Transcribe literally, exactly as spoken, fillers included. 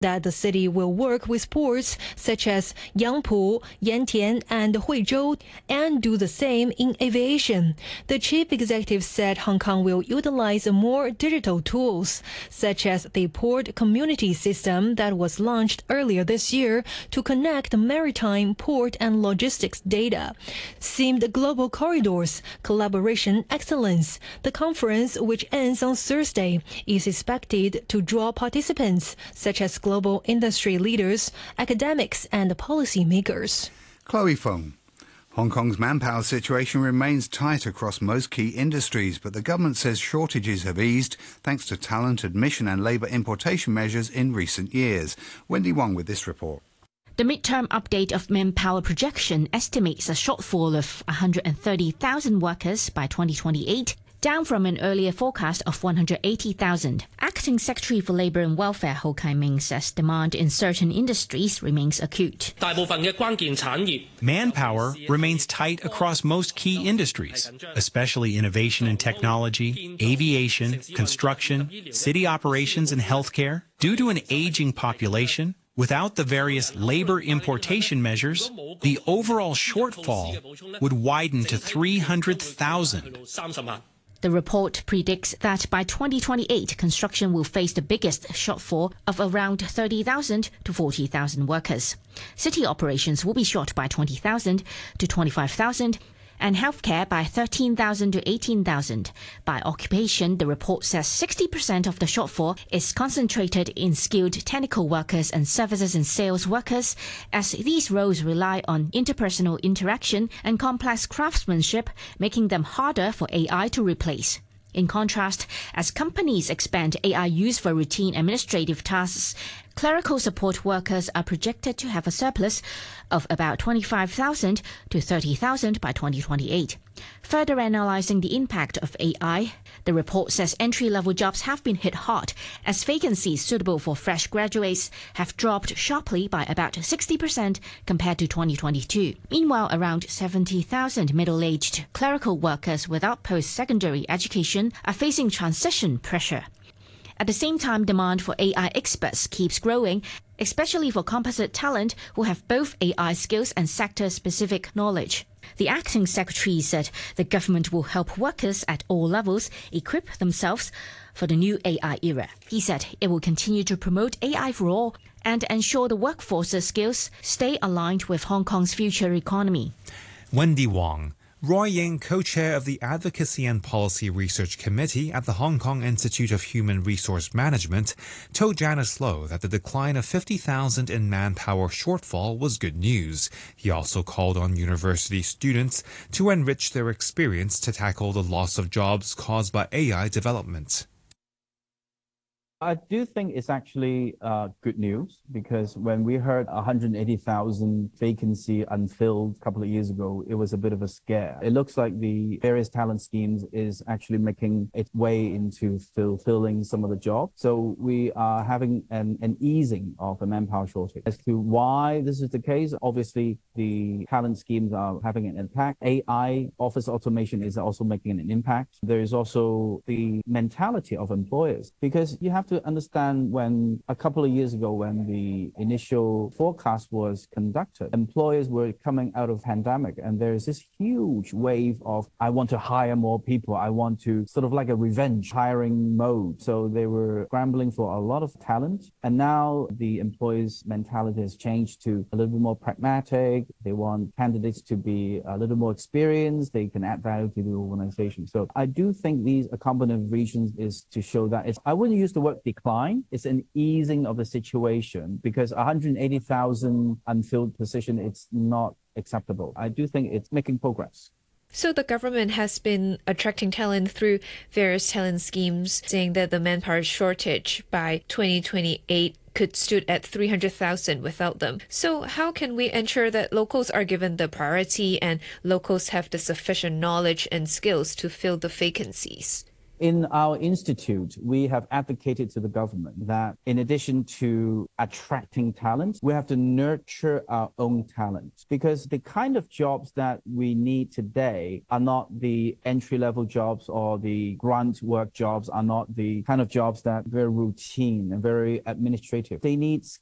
that the city will work with ports such as Yangpu, Yantian, and Huizhou and do the same in aviation. The chief executive said Hong Kong will utilize more digital tools, such as the port community system that was launched earlier this year to connect maritime, port, and logistics data. Themed global corridors, collaboration excellence. The conference, which ends on Thursday, is expected to draw participants such as global industry leaders, academics, and policymakers. Chloe Fong. Hong Kong's manpower situation remains tight across most key industries, but the government says shortages have eased thanks to talent admission and labour importation measures in recent years. Wendy Wong with this report. The midterm update of manpower projection estimates a shortfall of one hundred thirty thousand workers by twenty twenty-eight, down from an earlier forecast of one hundred eighty thousand. Acting Secretary for Labour and Welfare Ho Kai-ming says demand in certain industries remains acute. Manpower remains tight across most key industries, especially innovation and technology, aviation, construction, city operations and healthcare. Due to an aging population, without the various labour importation measures, the overall shortfall would widen to three hundred thousand. The report predicts that by twenty twenty-eight, construction will face the biggest shortfall of around thirty thousand to forty thousand workers. City operations will be short by twenty thousand to twenty-five thousand, and healthcare by thirteen thousand to eighteen thousand. By occupation, the report says sixty percent of the shortfall is concentrated in skilled technical workers and services and sales workers, as these roles rely on interpersonal interaction and complex craftsmanship, making them harder for A I to replace. In contrast, as companies expand A I use for routine administrative tasks, clerical support workers are projected to have a surplus of about twenty-five thousand to thirty thousand by twenty twenty-eight. Further analysing the impact of A I, the report says entry-level jobs have been hit hard, as vacancies suitable for fresh graduates have dropped sharply by about sixty percent compared to twenty twenty-two. Meanwhile, around seventy thousand middle-aged clerical workers without post-secondary education are facing transition pressure. At the same time, demand for A I experts keeps growing, especially for composite talent who have both A I skills and sector-specific knowledge. The acting secretary said the government will help workers at all levels equip themselves for the new A I era. He said it will continue to promote A I for all and ensure the workforce's skills stay aligned with Hong Kong's future economy. Wendy Wong. Roy Ying, co-chair of the Advocacy and Policy Research Committee at the Hong Kong Institute of Human Resource Management, told Janice Low that the decline of fifty thousand in manpower shortfall was good news. He also called on university students to enrich their experience to tackle the loss of jobs caused by A I development. I do think it's actually uh, good news, because when we heard one hundred eighty thousand vacancy unfilled a couple of years ago, it was a bit of a scare. It looks like the various talent schemes is actually making its way into fulfilling some of the jobs. So we are having an, an easing of the manpower shortage. As to why this is the case, obviously the talent schemes are having an impact. A I, office automation, is also making an impact. There is also the mentality of employers, because you have to to understand, when a couple of years ago, when the initial forecast was conducted, employers were coming out of pandemic, and there's this huge wave of, I want to hire more people. I want to sort of like a revenge hiring mode. So they were scrambling for a lot of talent. And now the employers' mentality has changed to a little bit more pragmatic. They want candidates to be a little more experienced. They can add value to the organization. So I do think these accompanying regions is to show that it's, I wouldn't use the word decline. It's an easing of the situation, because one hundred eighty thousand unfilled position, it's not acceptable. I do think it's making progress. So the government has been attracting talent through various talent schemes, saying that the manpower shortage by twenty twenty-eight could stood at three hundred thousand without them. So how can we ensure that locals are given the priority and locals have the sufficient knowledge and skills to fill the vacancies? In our institute, we have advocated to the government that in addition to attracting talent, we have to nurture our own talent, because the kind of jobs that we need today are not the entry-level jobs or the grunt work jobs, are not the kind of jobs that are very routine and very administrative. They need